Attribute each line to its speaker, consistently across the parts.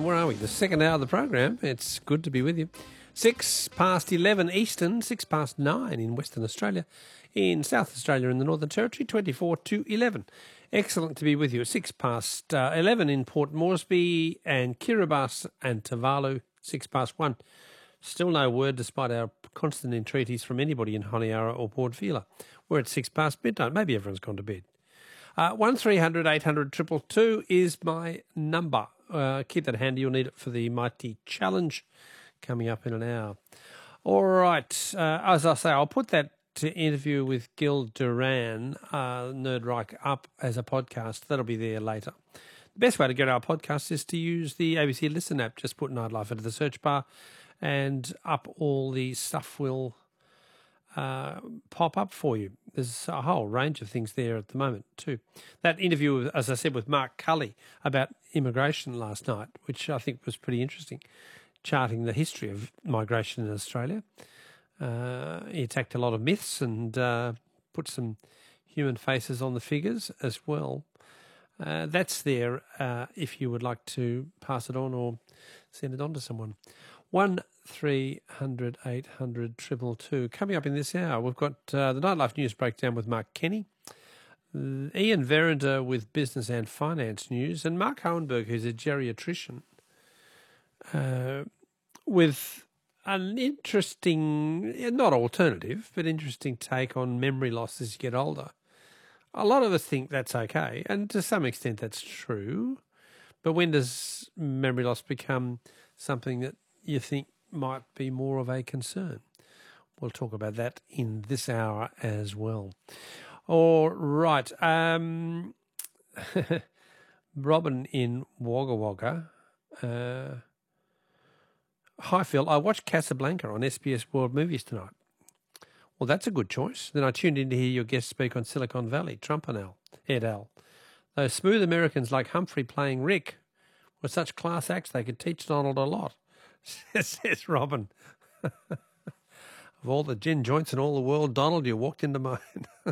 Speaker 1: Where are we? The second hour of the program. It's good to be with you. 11:06 Eastern, 9:06 in Western Australia. In South Australia and the Northern Territory, 24 to 11. Excellent to be with you. 11 in Port Moresby and Kiribati and Tuvalu, 1. Still no word, despite our constant entreaties, from anybody in Honiara or Port Vila. We're at midnight. Maybe everyone's gone to bed. 1300 800 222 is my number. Keep that handy. You'll need it for the Mighty Challenge coming up in an hour. All right. As I say, I'll put that interview with Gil Duran, Nerdreich, up as a podcast. That'll be there later. The best way to get our podcast is to use the ABC Listen app. Just put Nightlife into the search bar and up all the stuff will pop up for you. There's a whole range of things there at the moment too. That interview, as I said, with Mark Cully about immigration last night, which I think was pretty interesting, charting the history of migration in Australia. He attacked a lot of myths and put some human faces on the figures as well. That's there if you would like to pass it on or send it on to someone. 1300 800 222. Coming up in this hour, we've got the Nightlife News Breakdown with Mark Kenny, Ian Verinder with Business and Finance News, and Mark Hohenberg, who's a geriatrician, with an interesting, not alternative, but interesting take on memory loss as you get older. A lot of us think that's okay, and to some extent that's true, but when does memory loss become something that you think might be more of a concern? We'll talk about that in this hour as well. All right. Robin in Wagga Wagga. Hi, Phil. I watched Casablanca on SBS World Movies tonight. Well, that's a good choice. Then I tuned in to hear your guest speak on Silicon Valley, Trump and Ed Al. Those smooth Americans like Humphrey playing Rick were such class acts they could teach Donald a lot, says Robin. Of all the gin joints in all the world, Donald, you walked into mine.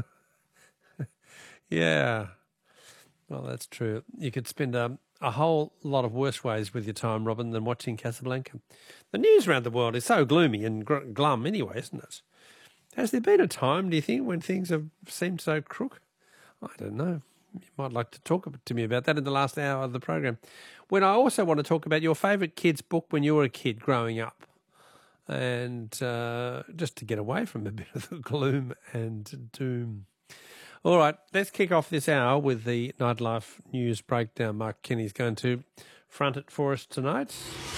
Speaker 1: Yeah. Well, that's true. You could spend a whole lot of worse ways with your time, Robin, than watching Casablanca. The news around the world is so gloomy and glum anyway, isn't it? Has there been a time, do you think, when things have seemed so crook? I don't know. You might like to talk to me about that in the last hour of the program. When I also want to talk about your favourite kid's book when you were a kid growing up, and just to get away from a bit of the gloom and doom. All right, let's kick off this hour with the Nightlife News Breakdown. Mark Kenny's going to front it for us tonight.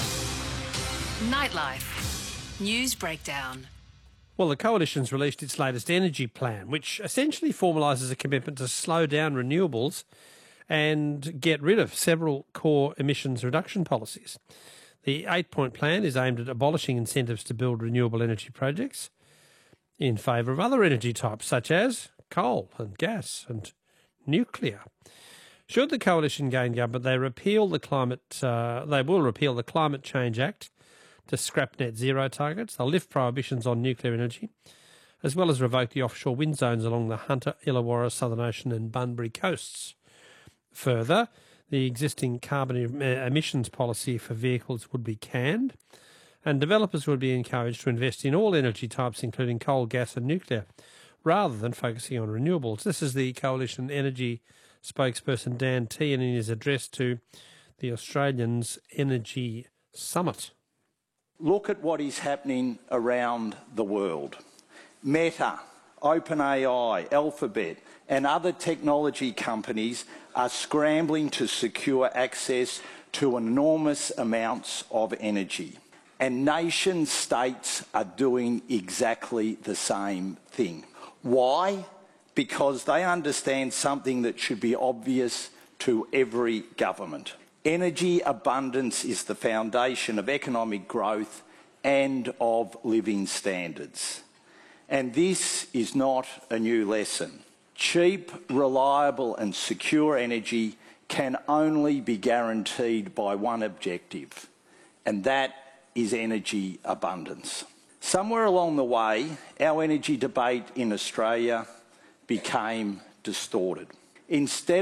Speaker 2: Nightlife News Breakdown.
Speaker 1: Well, the Coalition's released its latest energy plan, which essentially formalises a commitment to slow down renewables and get rid of several core emissions reduction policies. The 8-point plan is aimed at abolishing incentives to build renewable energy projects in favour of other energy types, such as coal and gas and nuclear. Should the Coalition gain government, they will repeal the Climate Change Act to scrap net zero targets. They'll lift prohibitions on nuclear energy, as well as revoke the offshore wind zones along the Hunter, Illawarra, Southern Ocean and Bunbury coasts. Further, the existing carbon emissions policy for vehicles would be canned, and developers would be encouraged to invest in all energy types, including coal, gas and nuclear, rather than focusing on renewables. This is the Coalition Energy spokesperson Dan Tehan in his address to the Australians Energy Summit.
Speaker 3: Look at what is happening around the world. Meta, OpenAI, Alphabet and other technology companies are scrambling to secure access to enormous amounts of energy. And nation states are doing exactly the same thing. Why? Because they understand something that should be obvious to every government. Energy abundance is the foundation of economic growth and of living standards. And this is not a new lesson. Cheap, reliable and secure energy can only be guaranteed by one objective, and that is energy abundance. Somewhere along the way, our energy debate in Australia became distorted. Instead